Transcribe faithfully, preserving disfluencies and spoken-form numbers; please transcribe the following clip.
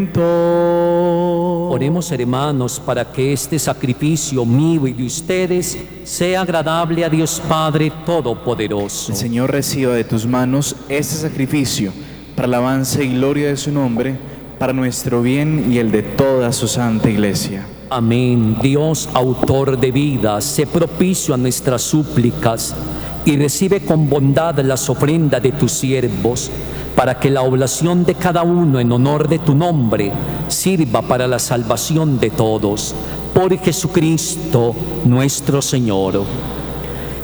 Oremos, hermanos, para que este sacrificio mío y de ustedes sea agradable a Dios Padre Todopoderoso. El Señor reciba de tus manos este sacrificio para alabanza y gloria de su nombre, para nuestro bien y el de toda su santa Iglesia. Amén. Dios, autor de vida, sé propicio a nuestras súplicas y recibe con bondad las ofrendas de tus siervos, para que la oblación de cada uno en honor de tu nombre sirva para la salvación de todos. Por Jesucristo nuestro Señor.